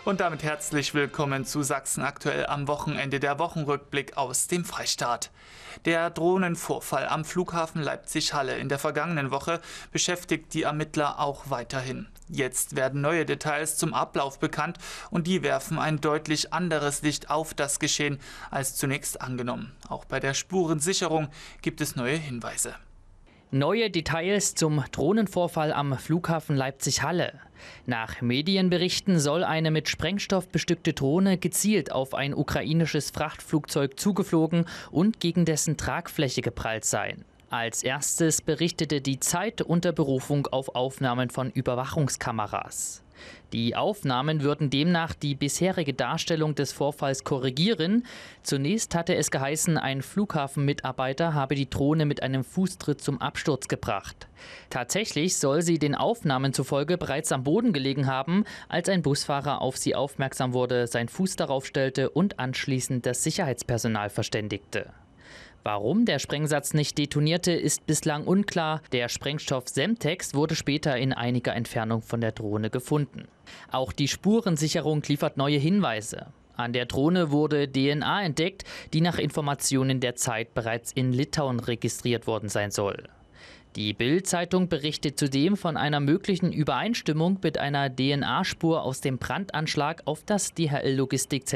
Und damit herzlich willkommen zu Sachsen aktuell am Wochenende, der Wochenrückblick aus dem Freistaat. Der Drohnenvorfall am Flughafen Leipzig-Halle in der vergangenen Woche beschäftigt die Ermittler auch weiterhin. Jetzt werden neue Details zum Ablauf bekannt und die werfen ein deutlich anderes Licht auf das Geschehen als zunächst angenommen. Auch bei der Spurensicherung gibt es neue Hinweise. Neue Details zum Drohnenvorfall am Flughafen Leipzig-Halle. Nach Medienberichten soll eine mit Sprengstoff bestückte Drohne gezielt auf ein ukrainisches Frachtflugzeug zugeflogen und gegen dessen Tragfläche geprallt sein. Als erstes berichtete die Zeit unter Berufung auf Aufnahmen von Überwachungskameras. Die Aufnahmen würden demnach die bisherige Darstellung des Vorfalls korrigieren. Zunächst hatte es geheißen, ein Flughafenmitarbeiter habe die Drohne mit einem Fußtritt zum Absturz gebracht. Tatsächlich soll sie den Aufnahmen zufolge bereits am Boden gelegen haben, als ein Busfahrer auf sie aufmerksam wurde, seinen Fuß darauf stellte und anschließend das Sicherheitspersonal verständigte. Warum der Sprengsatz nicht detonierte, ist bislang unklar. Der Sprengstoff Semtex wurde später in einiger Entfernung von der Drohne gefunden. Auch die Spurensicherung liefert neue Hinweise. An der Drohne wurde DNA entdeckt, die nach Informationen der Zeit bereits in Litauen registriert worden sein soll. Die Bild-Zeitung berichtet zudem von einer möglichen Übereinstimmung mit einer DNA-Spur aus dem Brandanschlag auf das DHL-Logistikzentrum